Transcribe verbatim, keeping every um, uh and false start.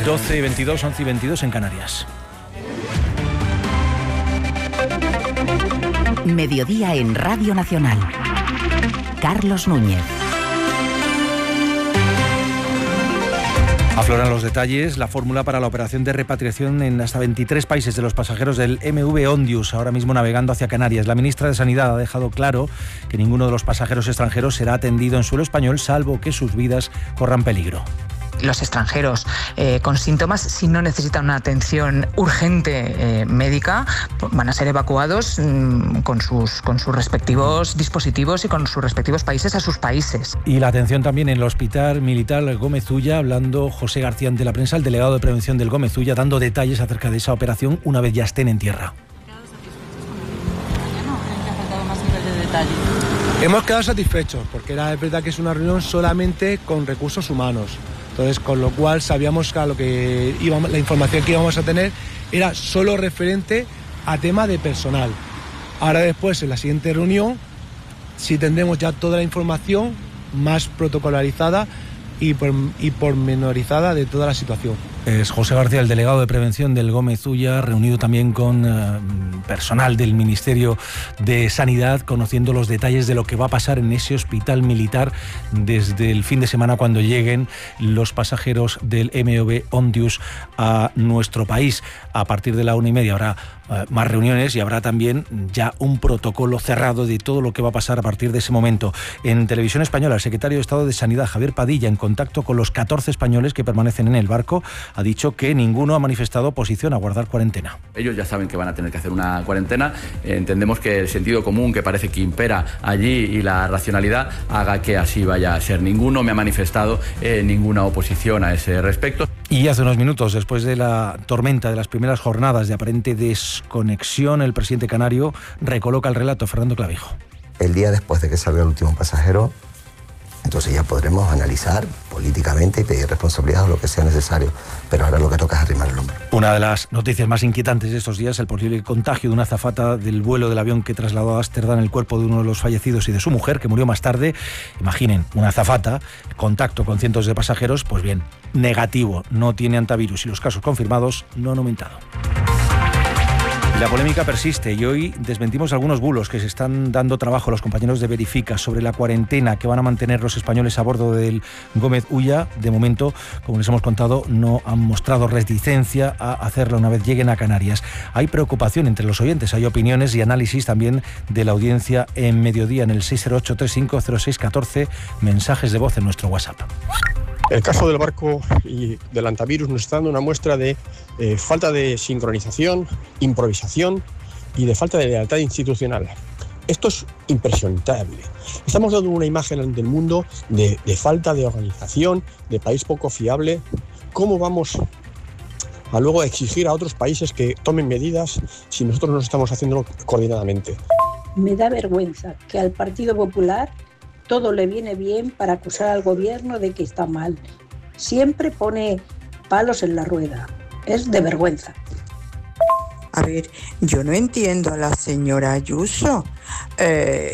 doce y veintidós, once y veintidós en Canarias. Mediodía en Radio Nacional. Carlos Núñez. Afloran los detalles, la fórmula para la operación de repatriación en hasta veintitrés países de los pasajeros del M V Ondius, ahora mismo navegando hacia Canarias. La ministra de Sanidad ha dejado claro que ninguno de los pasajeros extranjeros será atendido en suelo español, salvo que sus vidas corran peligro. Los extranjeros eh, con síntomas, si no necesitan una atención urgente eh, médica, van a ser evacuados mmm, con, sus, con sus respectivos dispositivos y con sus respectivos países a sus países. Y la atención también en el Hospital Militar Gómez Ulla, hablando José García ante la prensa, el delegado de prevención del Gómez Ulla, dando detalles acerca de esa operación una vez ya estén en tierra. Hemos quedado satisfechos porque era, es verdad que es una reunión solamente con recursos humanos. Entonces, con lo cual sabíamos que lo que íbamos, la información que íbamos a tener era solo referente a tema de personal. Ahora después, en la siguiente reunión, sí tendremos ya toda la información más protocolarizada y, por, y pormenorizada de toda la situación. Es José García, el delegado de prevención del Gómez Ulla, reunido también con eh, personal del Ministerio de Sanidad, conociendo los detalles de lo que va a pasar en ese hospital militar desde el fin de semana cuando lleguen los pasajeros del M V Ondius a nuestro país. A partir de la una y media habrá eh, más reuniones y habrá también ya un protocolo cerrado de todo lo que va a pasar a partir de ese momento. En Televisión Española, el secretario de Estado de Sanidad, Javier Padilla, en contacto con los catorce españoles que permanecen en el barco, ha dicho que ninguno ha manifestado oposición a guardar cuarentena. Ellos ya saben que van a tener que hacer una cuarentena. Eh, entendemos que el sentido común que parece que impera allí y la racionalidad haga que así vaya a ser. Ninguno me ha manifestado eh, ninguna oposición a ese respecto. Y hace unos minutos, después de la tormenta de las primeras jornadas de aparente desconexión, el presidente canario recoloca el relato. Fernando Clavijo. El día después de que salga el último pasajero, entonces ya podremos analizar políticamente y pedir responsabilidad o lo que sea necesario. Pero ahora lo que toca es arrimar el hombro. Una de las noticias más inquietantes de estos días, el posible contagio de una azafata del vuelo del avión que trasladó a Ámsterdam el cuerpo de uno de los fallecidos y de su mujer, que murió más tarde. Imaginen, una azafata, contacto con cientos de pasajeros, pues bien, negativo, no tiene antivirus y los casos confirmados no han aumentado. La polémica persiste y hoy desmentimos algunos bulos que se están dando trabajo a los compañeros de Verifica sobre la cuarentena que van a mantener los españoles a bordo del Gómez Ulla. De momento, como les hemos contado, no han mostrado reticencia a hacerla una vez lleguen a Canarias. Hay preocupación entre los oyentes, hay opiniones y análisis también de la audiencia en Mediodía en el seis cero ocho, tres cinco cero seis uno cuatro, mensajes de voz en nuestro WhatsApp. El caso del barco y del antivirus nos está dando una muestra de eh, falta de sincronización, improvisación y de falta de lealtad institucional. Esto es impresionante. Estamos dando una imagen del mundo de, de falta de organización, de país poco fiable. ¿Cómo vamos a luego exigir a otros países que tomen medidas si nosotros no estamos haciéndolo coordinadamente? Me da vergüenza que al Partido Popular todo le viene bien para acusar al gobierno de que está mal. Siempre pone palos en la rueda. Es de vergüenza. A ver, yo no entiendo a la señora Ayuso. Eh,